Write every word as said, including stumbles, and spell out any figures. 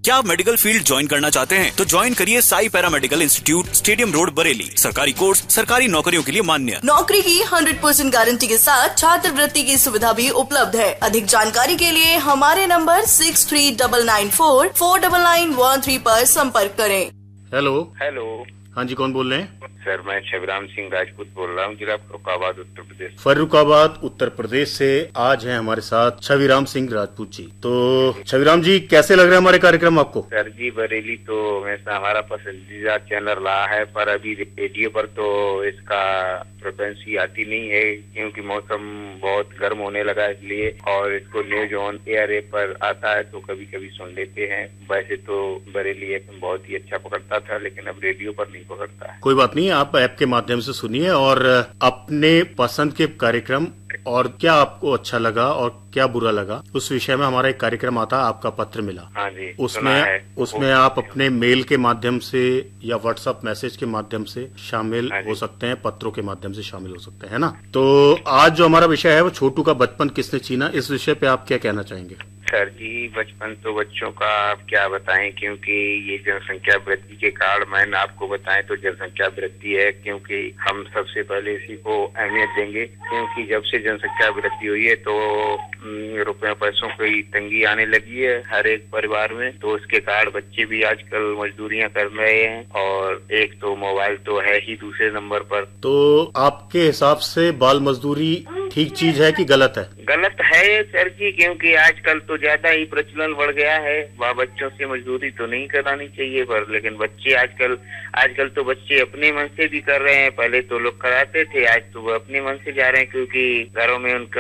क्या आप medical field join करना चाहते हैं तो ज्वाइन करिए Sai paramedical institute, stadium road, Bareilly. सरकारी कोर्स, सरकारी नौकरियों के लिए मान्य। नौकरी की हंड्रेड परसेंट गारंटी के साथ छात्रवृत्ति की सुविधा भी उपलब्ध है। अधिक जानकारी के लिए हमारे number six three double nine four four double nine one three पर संपर्क करें। हेलो हेलो हाँ जी, कौन बोल रहे हैं? सर, मैं छविराम सिंह राजपूत बोल रहा हूँ, जिला फर्रुखाबाद, उत्तर प्रदेश। फर्रुखाबाद उत्तर प्रदेश से आज हैं हमारे साथ छविराम सिंह राजपूत जी। तो छविराम जी, कैसे लग रहा है हमारे कार्यक्रम आपको? सर जी, बरेली तो हमेशा हमारा पसंदीदा चैनल रहा है, पर अभी रेडियो पर तो इसका फ्रिक्वेंसी आती नहीं है, क्योंकि मौसम बहुत गर्म होने लगा इसलिए। और इसको न्यूज ऑन एयर ऐप पर आता है तो कभी कभी सुन लेते हैं। वैसे तो बरेली एफ बहुत ही अच्छा पकड़ता था, लेकिन अब रेडियो पर नहीं पकड़ता है। कोई बात नहीं, आप ऐप के माध्यम से सुनिए और अपने पसंद के कार्यक्रम और क्या आपको अच्छा लगा और क्या बुरा लगा उस विषय में हमारा एक कार्यक्रम आता है, आपका पत्र मिला। हाँ जी, उसमें उसमें आप अपने मेल के माध्यम से या व्हाट्सएप मैसेज के माध्यम से शामिल हो सकते हैं, पत्रों के माध्यम से शामिल हो सकते हैं, है ना? तो आज जो हमारा विषय है वो छोटू का बचपन किसने छीना, इस विषय पे आप क्या कहना चाहेंगे? सर जी, बचपन तो बच्चों का आप क्या बताएं, क्योंकि ये जनसंख्या वृद्धि के कारण, मैंने आपको बताएं तो जनसंख्या वृद्धि है, क्योंकि हम सबसे पहले इसी को अहमियत देंगे, क्योंकि जब से जनसंख्या वृद्धि हुई है तो रुपए पैसों की तंगी आने लगी है हर एक परिवार में। तो उसके कारण बच्चे भी आजकल मजदूरियां कर रहे हैं, और एक तो मोबाइल तो है ही दूसरे नंबर पर। तो आपके हिसाब से बाल मजदूरी ठीक चीज है कि गलत है? गलत है सर जी, क्योंकि आजकल तो ज्यादा ही प्रचलन बढ़ गया है। वह बच्चों से मजदूरी तो नहीं करानी चाहिए, पर लेकिन बच्चे आजकल आजकल तो बच्चे अपने मन से भी कर रहे हैं। पहले तो लोग कराते थे, आज तो वो अपने मन से जा रहे हैं, क्योंकि घरों में उनका